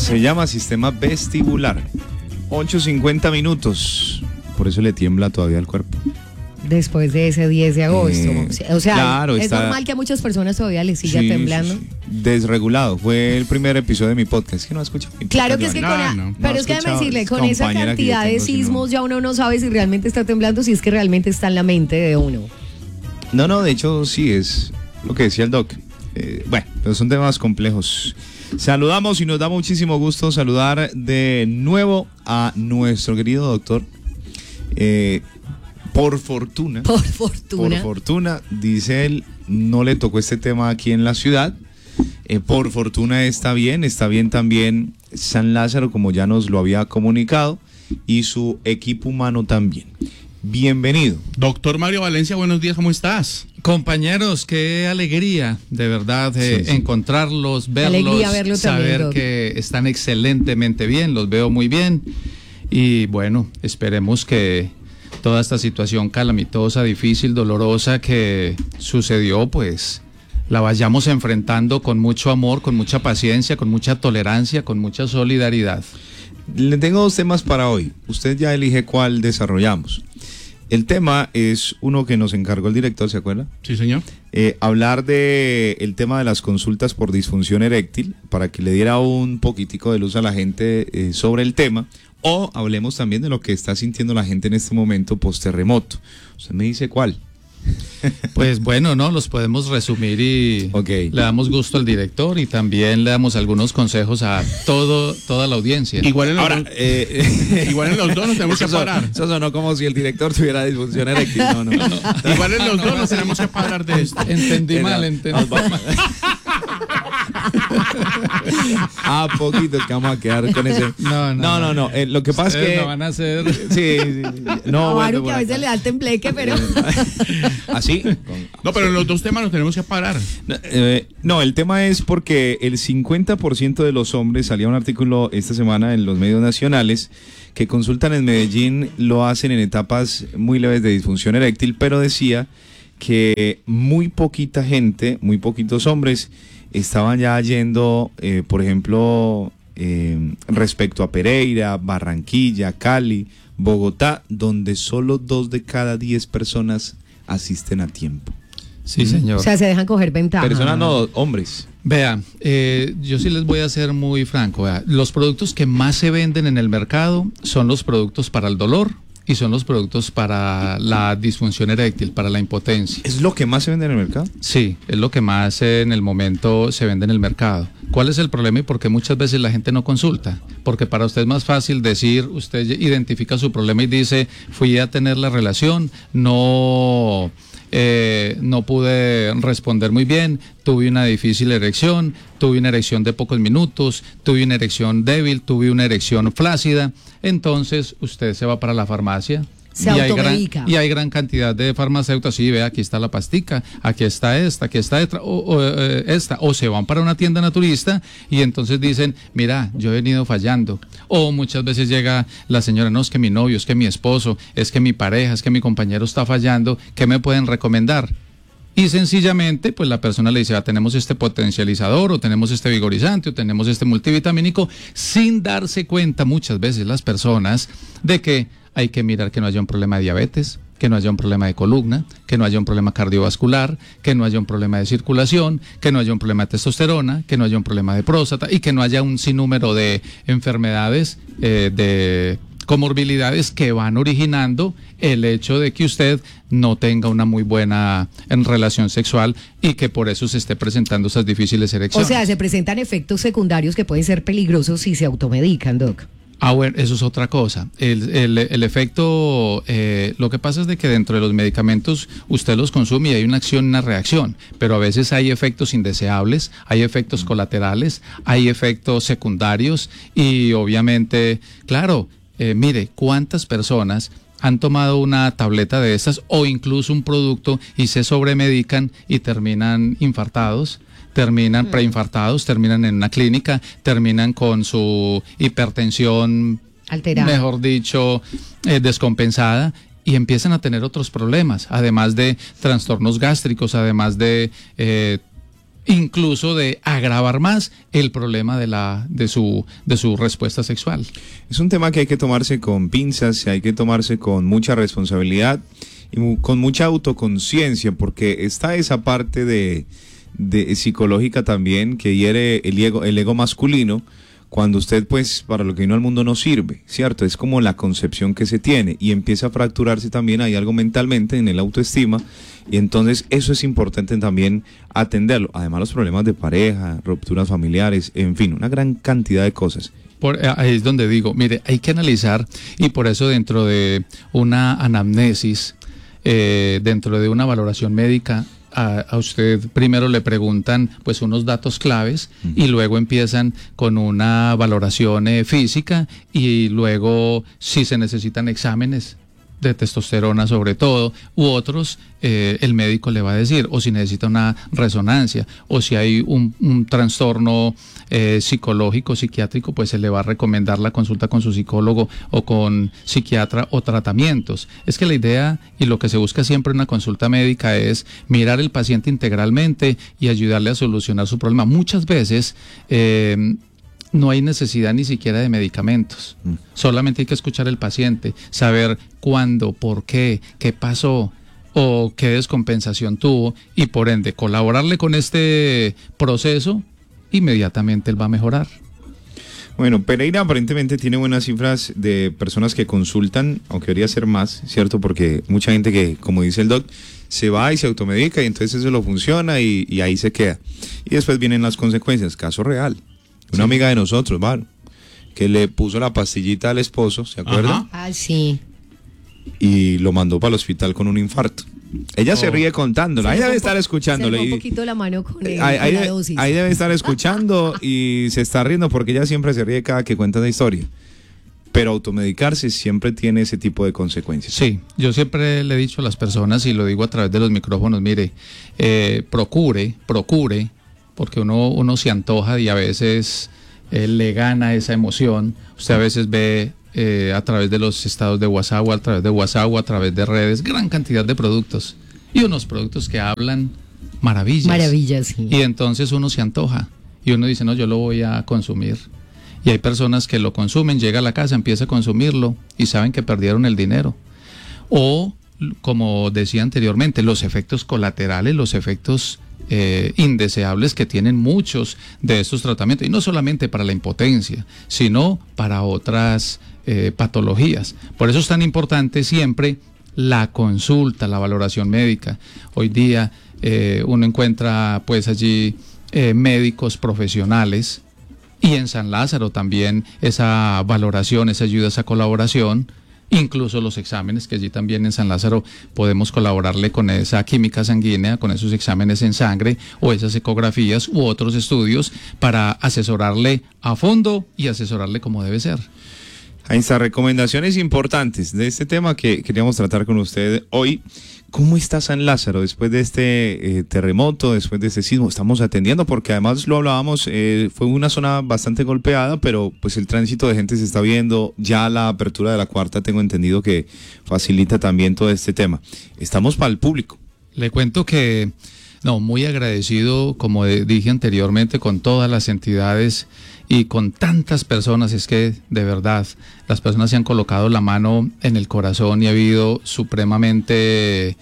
Se llama sistema vestibular. 8:50 minutos. Por eso le tiembla todavía el cuerpo. Después de ese 10 de agosto. O sea, claro, es normal que a muchas personas todavía les siga temblando. Sí. Desregulado. Fue el primer episodio de mi podcast. Que no escucha mi podcast. Claro que es que pero es que déjame decirle, con esa cantidad de sismos ya uno no sabe si realmente está temblando, si es que realmente está en la mente de uno. No, de hecho sí es lo que decía el doc. Bueno, pero son temas complejos. Saludamos y nos da muchísimo gusto saludar de nuevo a nuestro querido doctor. Por fortuna, dice él, no le tocó este tema aquí en la ciudad. Por fortuna está bien también San Lázaro, como ya nos lo había comunicado, y su equipo humano también. Bienvenido. Doctor Mario Valencia, buenos días, ¿cómo estás? Compañeros, qué alegría, de verdad, encontrarlos, verlos, saber también, que están excelentemente bien, los veo muy bien. Y bueno, esperemos que toda esta situación calamitosa, difícil, dolorosa que sucedió, pues la vayamos enfrentando con mucho amor, con mucha paciencia, con mucha tolerancia, con mucha solidaridad. Le tengo 2 temas para hoy. Usted ya elige cuál desarrollamos. El tema es uno que nos encargó el director, ¿se acuerda? Sí, señor. Hablar de el tema de las consultas por disfunción eréctil, para que le diera un poquitico de luz a la gente sobre el tema, o hablemos también de lo que está sintiendo la gente en este momento post-terremoto. Usted me dice cuál. Pues bueno, no, los podemos resumir y le damos gusto al director y también le damos algunos consejos a toda la audiencia. Igual en los dos nos tenemos que parar. Eso sonó como si el director tuviera disfunción eréctil. No. Igual en los dos nos tenemos que parar de esto. Entendí mal. Poquito que vamos a quedar con ese. No. Lo que pasa es que no van a hacer. Sí. No, bueno, que a veces le da el tembleque, pero. Así. No, pero en los dos temas nos tenemos que parar. No, el tema es porque el 50% de los hombres, salía un artículo esta semana en los medios nacionales, que consultan en Medellín lo hacen en etapas muy leves de disfunción eréctil, pero decía que muy poquita gente, muy poquitos hombres estaban ya yendo, por ejemplo, respecto a Pereira, Barranquilla, Cali, Bogotá, donde solo 2 de cada 10 personas asisten a tiempo. Sí, señor. O sea, se dejan coger ventaja. Personas no, hombres. Vea, yo sí les voy a ser muy franco. Vea, los productos que más se venden en el mercado son los productos para el dolor y son los productos para la disfunción eréctil, para la impotencia. ¿Es lo que más se vende en el mercado? Sí, es lo que más en el momento se vende en el mercado. ¿Cuál es el problema y por qué muchas veces la gente no consulta? Porque para usted es más fácil decir, usted identifica su problema y dice, fui a tener la relación, no pude responder muy bien, tuve una difícil erección, tuve una erección de pocos minutos, tuve una erección débil, tuve una erección flácida. Entonces usted se va para la farmacia. Se automedica. Y hay gran cantidad de farmacéuticos. Sí, ve, aquí está la pastica, aquí está esta, esta. O se van para una tienda naturista y entonces dicen, mira, yo he venido fallando. O muchas veces llega la señora, no, es que mi novio, es que mi esposo, es que mi pareja, es que mi compañero está fallando. ¿Qué me pueden recomendar? Y sencillamente, pues la persona le dice, tenemos este potencializador, o tenemos este vigorizante, o tenemos este multivitamínico, sin darse cuenta muchas veces las personas de que hay que mirar que no haya un problema de diabetes, que no haya un problema de columna, que no haya un problema cardiovascular, que no haya un problema de circulación, que no haya un problema de testosterona, que no haya un problema de próstata y que no haya un sinnúmero de enfermedades, de comorbilidades que van originando el hecho de que usted no tenga una muy buena relación sexual y que por eso se esté presentando esas difíciles erecciones. O sea, se presentan efectos secundarios que pueden ser peligrosos si se automedican, Doc. Bueno, eso es otra cosa. El efecto, lo que pasa es de que dentro de los medicamentos usted los consume y hay una acción y una reacción, pero a veces hay efectos indeseables, hay efectos colaterales, hay efectos secundarios y obviamente, claro, mire, ¿cuántas personas han tomado una tableta de estas o incluso un producto y se sobremedican y terminan infartados? Terminan preinfartados, terminan en una clínica, terminan con su hipertensión alterada, mejor dicho, descompensada, y empiezan a tener otros problemas, además de trastornos gástricos, además de incluso de agravar más el problema de su respuesta sexual. Es un tema que hay que tomarse con pinzas, hay que tomarse con mucha responsabilidad y con mucha autoconciencia, porque está esa parte de psicológica también que hiere el ego masculino, cuando usted, pues, para lo que vino al mundo no sirve, ¿cierto? Es como la concepción que se tiene y empieza a fracturarse también, hay algo mentalmente en el autoestima, y entonces eso es importante también atenderlo. Además, los problemas de pareja, rupturas familiares, en fin, una gran cantidad de cosas. Ahí es donde digo, mire, hay que analizar, y por eso dentro de una anamnesis, dentro de una valoración médica, a usted primero le preguntan pues unos datos claves y luego empiezan con una valoración física y luego si se necesitan exámenes de testosterona sobre todo, u otros, el médico le va a decir, o si necesita una resonancia, o si hay un trastorno psicológico, psiquiátrico, pues se le va a recomendar la consulta con su psicólogo o con psiquiatra o tratamientos. Es que la idea y lo que se busca siempre en una consulta médica es mirar al paciente integralmente y ayudarle a solucionar su problema. Muchas veces no hay necesidad ni siquiera de medicamentos. Solamente hay que escuchar al paciente, saber cuándo, por qué, qué pasó o qué descompensación tuvo y por ende colaborarle con este proceso, inmediatamente él va a mejorar. Bueno, Pereira aparentemente tiene buenas cifras de personas que consultan, aunque debería ser más, ¿cierto? Porque mucha gente que, como dice el doc, se va y se automedica y entonces eso lo funciona y ahí se queda. Y después vienen las consecuencias, caso real. Una amiga de nosotros, Varo, que le puso la pastillita al esposo, ¿se acuerda? Ah, sí. Y lo mandó para el hospital con un infarto. Ella se ríe contándolo, ahí debe estar escuchándolo. Se un poquito la mano con la dosis. Ahí debe estar escuchando y se está riendo porque ella siempre se ríe cada que cuenta la historia. Pero automedicarse siempre tiene ese tipo de consecuencias. Sí, yo siempre le he dicho a las personas y lo digo a través de los micrófonos, mire, procure, porque uno se antoja y a veces le gana esa emoción. Usted a veces ve a través de los estados de WhatsApp, a través de redes, gran cantidad de productos. Y unos productos que hablan maravillas. Maravillas, sí. Y entonces uno se antoja y uno dice, no, yo lo voy a consumir. Y hay personas que lo consumen, llega a la casa, empieza a consumirlo y saben que perdieron el dinero. O, como decía anteriormente, los efectos colaterales, los efectos indeseables que tienen muchos de estos tratamientos, y no solamente para la impotencia, sino para otras patologías. Por eso es tan importante siempre la consulta, la valoración médica. Hoy día uno encuentra pues allí médicos profesionales, y en San Lázaro también esa valoración, esa ayuda, esa colaboración, incluso los exámenes, que allí también en San Lázaro podemos colaborarle con esa química sanguínea, con esos exámenes en sangre o esas ecografías u otros estudios para asesorarle a fondo y asesorarle como debe ser. Ahí están recomendaciones importantes de este tema que queríamos tratar con usted hoy. ¿Cómo está San Lázaro después de este terremoto, después de este sismo? Estamos atendiendo porque además lo hablábamos, fue una zona bastante golpeada, pero pues el tránsito de gente se está viendo, ya la apertura de la cuarta tengo entendido que facilita también todo este tema. Estamos para el público. Le cuento que, no, muy agradecido, como dije anteriormente, con todas las entidades y con tantas personas. Es que de verdad las personas se han colocado la mano en el corazón y ha habido supremamente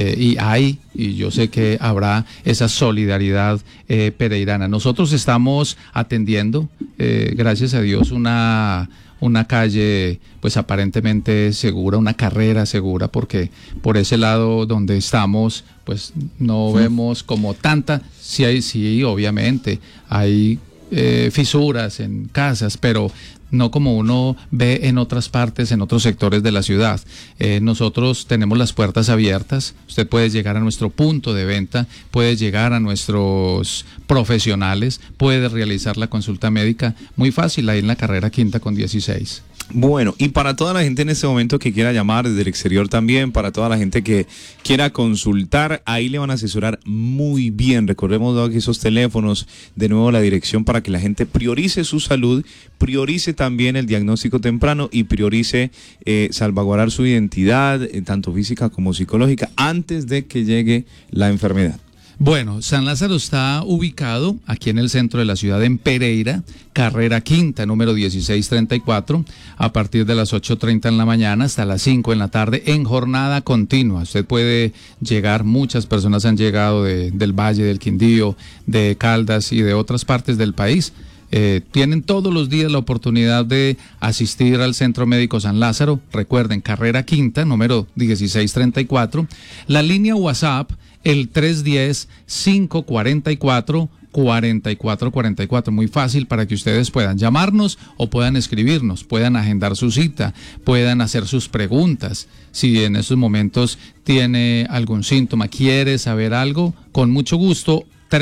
y yo sé que habrá esa solidaridad pereirana. Nosotros estamos atendiendo, gracias a Dios, una calle pues aparentemente segura, una carrera segura, porque por ese lado donde estamos pues no vemos como tanta, sí obviamente hay fisuras en casas, pero no como uno ve en otras partes, en otros sectores de la ciudad. Nosotros tenemos las puertas abiertas, usted puede llegar a nuestro punto de venta, puede llegar a nuestros profesionales, puede realizar la consulta médica, muy fácil, ahí en la carrera quinta con 16. Bueno, y para toda la gente en este momento que quiera llamar desde el exterior también, para toda la gente que quiera consultar, ahí le van a asesorar muy bien. Recordemos que esos teléfonos, de nuevo la dirección para que la gente priorice su salud, priorice también el diagnóstico temprano y priorice salvaguardar su identidad, tanto física como psicológica, antes de que llegue la enfermedad. Bueno, San Lázaro está ubicado aquí en el centro de la ciudad, en Pereira, carrera quinta, número 1634, a partir de las 8:30 en la mañana hasta las 5 en la tarde, en jornada continua. Usted puede llegar, muchas personas han llegado del Valle, del Quindío, de Caldas y de otras partes del país. Tienen todos los días la oportunidad de asistir al Centro Médico San Lázaro. Recuerden, carrera quinta, número 1634. La línea WhatsApp, el 310-544-4444. Muy fácil para que ustedes puedan llamarnos o puedan escribirnos, puedan agendar su cita, puedan hacer sus preguntas. Si en estos momentos tiene algún síntoma, quiere saber algo, con mucho gusto,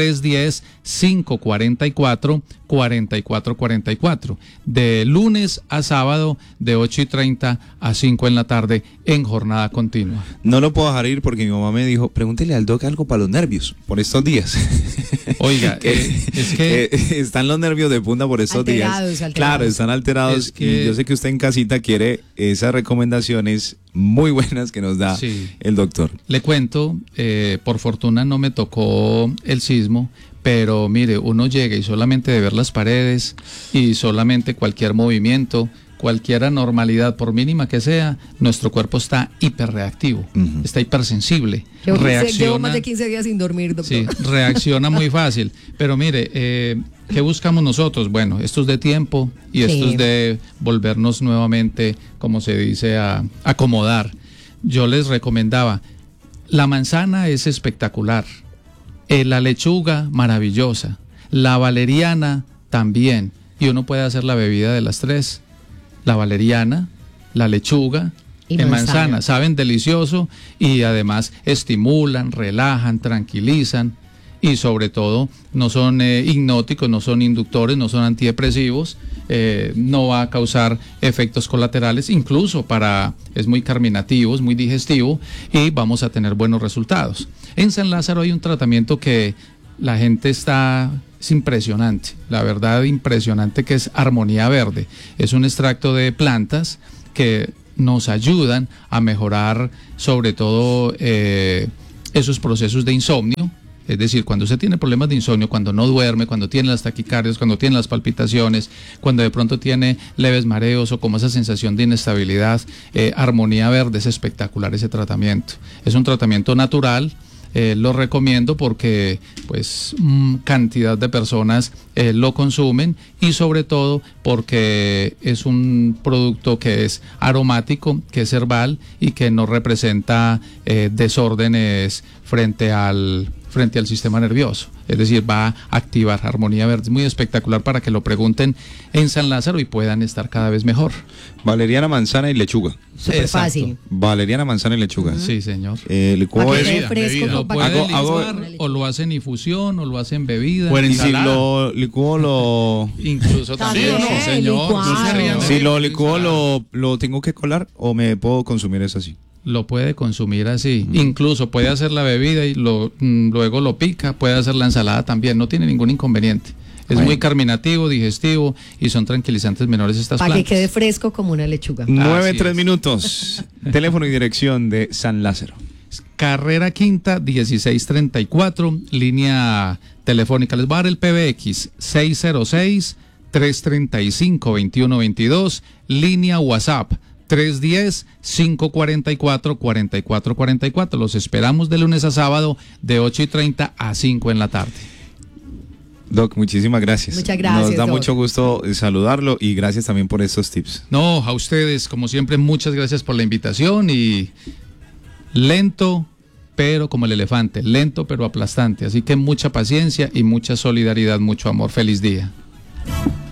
310-544-4444, de lunes a sábado de 8:30 a 5 en la tarde en jornada continua. No lo puedo dejar ir porque mi mamá me dijo, pregúntele al doc algo para los nervios por estos días. Oiga, es que están los nervios de punta por estos días. Claro, están alterados, y yo sé que usted en casita quiere esas recomendaciones muy buenas que nos da el doctor. Le cuento, por fortuna no me tocó el sismo, pero mire, uno llega y solamente de ver las paredes y solamente cualquier movimiento, cualquier anormalidad, por mínima que sea, nuestro cuerpo está hiperreactivo, está hipersensible. Llevo más de 15 días sin dormir, doctor. Sí, reacciona muy fácil. Pero mire, ¿qué buscamos nosotros? Bueno, esto es de tiempo y esto es de volvernos nuevamente, como se dice, a acomodar. Yo les recomendaba, la manzana es espectacular, la lechuga maravillosa, la valeriana también, y uno puede hacer la bebida de las tres. La valeriana, la lechuga y manzana, saben delicioso y además estimulan, relajan, tranquilizan y sobre todo no son hipnóticos, no son inductores, no son antidepresivos, no va a causar efectos colaterales, incluso es muy carminativo, es muy digestivo y vamos a tener buenos resultados. En San Lázaro hay un tratamiento que la gente es impresionante, la verdad impresionante, que es Armonía Verde. Es un extracto de plantas que nos ayudan a mejorar sobre todo esos procesos de insomnio. Es decir, cuando usted tiene problemas de insomnio, cuando no duerme, cuando tiene las taquicardias, cuando tiene las palpitaciones, cuando de pronto tiene leves mareos o como esa sensación de inestabilidad, Armonía Verde es espectacular ese tratamiento. Es un tratamiento natural. Lo recomiendo porque pues cantidad de personas lo consumen y sobre todo porque es un producto que es aromático, que es herbal y que no representa desórdenes frente al sistema nervioso. Es decir, va a activar Armonía Verde. Es muy espectacular para que lo pregunten en San Lázaro y puedan estar cada vez mejor. Valeriana, manzana y lechuga. Súper fácil. Valeriana, manzana y lechuga. Sí, señor. Licuado bebida. Lo puede licuar, o lo hacen infusión, o lo hacen bebida. Y si lo licuo, incluso también, sí, señor. Si lo licuo, lo tengo que colar o me puedo consumir eso así. Lo puede consumir así, incluso puede hacer la bebida y luego lo pica, puede hacer la ensalada también, no tiene ningún inconveniente. Es muy carminativo, digestivo y son tranquilizantes menores estas plantas. Para que quede fresco como una lechuga. 9:03 minutos. Teléfono y dirección de San Lázaro. Carrera quinta, 1634, línea telefónica. Les voy a dar el PBX, 606-335-2122, línea WhatsApp, 310-544-4444. Los esperamos de lunes a sábado de 8:30 a 5 en la tarde. Doc, muchísimas gracias. Muchas gracias, Nos da Doc. mucho gusto saludarlo y gracias también por estos tips. No, a ustedes, como siempre, muchas gracias por la invitación y lento, pero como el elefante, lento pero aplastante. Así que mucha paciencia y mucha solidaridad, mucho amor. Feliz día.